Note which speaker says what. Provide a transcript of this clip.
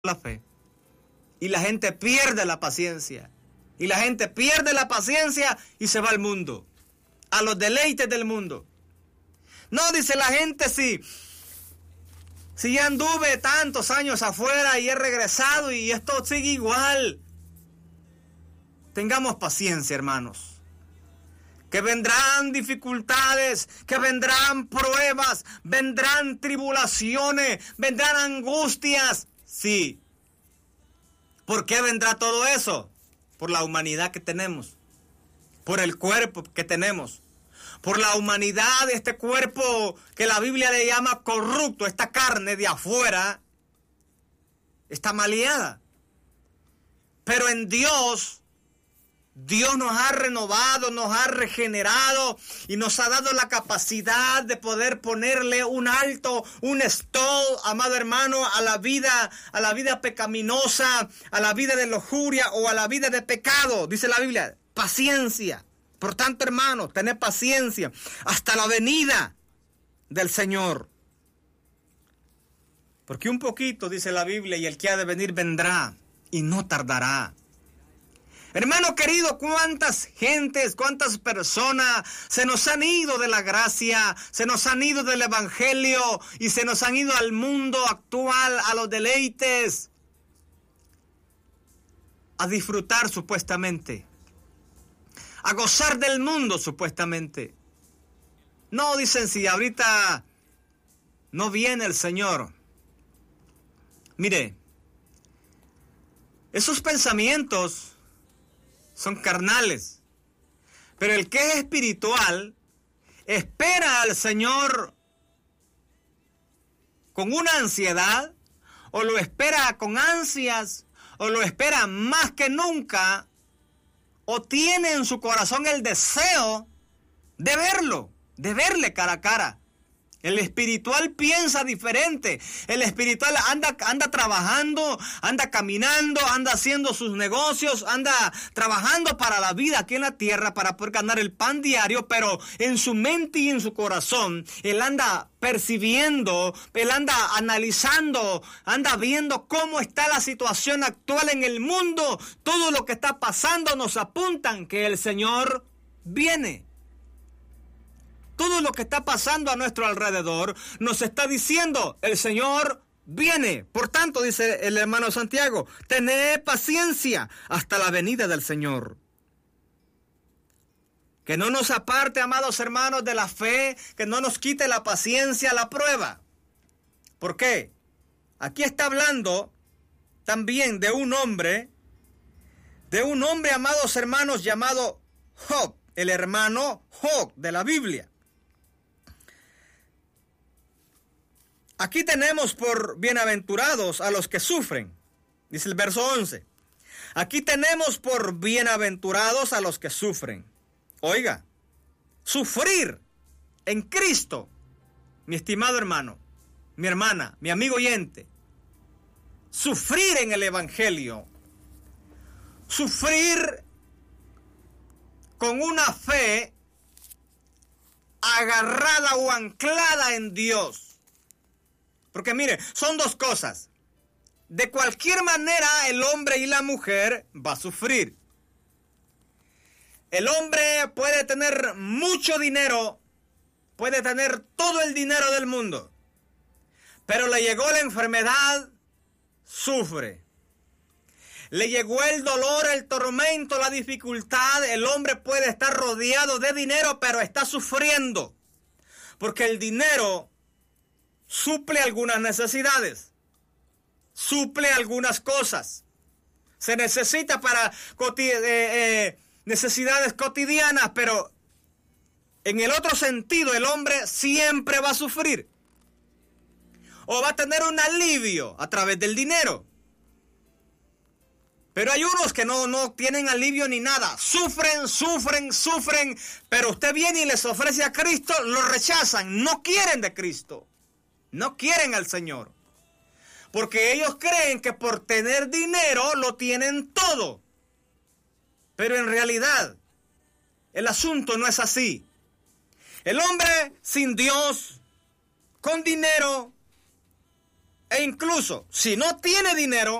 Speaker 1: la fe. Y la gente pierde la paciencia. Y la gente pierde la paciencia y se va al mundo, a los deleites del mundo. No, dice la gente, si ya anduve tantos años afuera y he regresado y esto sigue igual. Tengamos paciencia, hermanos. Que vendrán dificultades, que vendrán pruebas, vendrán tribulaciones, vendrán angustias. Sí. ¿Por qué vendrá todo eso? Por la humanidad que tenemos, por el cuerpo que tenemos, por la humanidad de este cuerpo que la Biblia le llama corrupto. Esta carne de afuera está maleada. Pero en Dios nos ha renovado, nos ha regenerado y nos ha dado la capacidad de poder ponerle un alto, un stop, amado hermano, a la vida pecaminosa, a la vida de lujuria o a la vida de pecado. Dice la Biblia, paciencia. Por tanto, hermanos, tened paciencia hasta la venida del Señor. Porque un poquito, dice la Biblia, y el que ha de venir vendrá y no tardará. Hermano querido, cuántas gentes, cuántas personas se nos han ido de la gracia, se nos han ido del evangelio y se nos han ido al mundo actual, a los deleites, a disfrutar supuestamente, a gozar del mundo supuestamente. No, dicen, si ahorita no viene el Señor. Mire, esos pensamientos son carnales, pero el que es espiritual espera al Señor con una ansiedad, o lo espera con ansias, o lo espera más que nunca, o tiene en su corazón el deseo de verlo, de verle cara a cara. El espiritual piensa diferente. El espiritual anda trabajando, anda caminando, anda haciendo sus negocios, anda trabajando para la vida aquí en la tierra para poder ganar el pan diario, pero en su mente y en su corazón, él anda percibiendo, él anda analizando, anda viendo cómo está la situación actual en el mundo. Todo lo que está pasando nos apuntan que el Señor viene. Todo lo que está pasando a nuestro alrededor nos está diciendo, el Señor viene. Por tanto, dice el hermano Santiago, tened paciencia hasta la venida del Señor. Que no nos aparte, amados hermanos, de la fe, que no nos quite la paciencia, la prueba. ¿Por qué? Aquí está hablando también de un hombre, amados hermanos, llamado Job, el hermano Job de la Biblia. Aquí tenemos por bienaventurados a los que sufren, dice el verso 11. Aquí tenemos por bienaventurados a los que sufren. Oiga, sufrir en Cristo, mi estimado hermano, mi hermana, mi amigo oyente, sufrir en el Evangelio, sufrir con una fe agarrada o anclada en Dios. Porque mire, son dos cosas. De cualquier manera, el hombre y la mujer va a sufrir. El hombre puede tener mucho dinero, puede tener todo el dinero del mundo, pero le llegó la enfermedad, sufre. Le llegó el dolor, el tormento, la dificultad. El hombre puede estar rodeado de dinero, pero está sufriendo. Porque el dinero suple algunas necesidades, suple algunas cosas. Se necesita para necesidades cotidianas, pero en el otro sentido el hombre siempre va a sufrir. O va a tener un alivio a través del dinero. Pero hay unos que no tienen alivio ni nada. Sufren, pero usted viene y les ofrece a Cristo, lo rechazan, no quieren de Cristo. No quieren al Señor. Porque ellos creen que por tener dinero lo tienen todo. Pero en realidad, el asunto no es así. El hombre sin Dios, con dinero, E incluso si no tiene dinero,